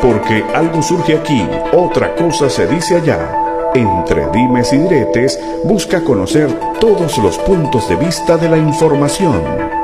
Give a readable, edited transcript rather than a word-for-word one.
porque algo surge aquí, otra cosa se dice allá. Entre dimes y diretes, busca conocer todos los puntos de vista de la información.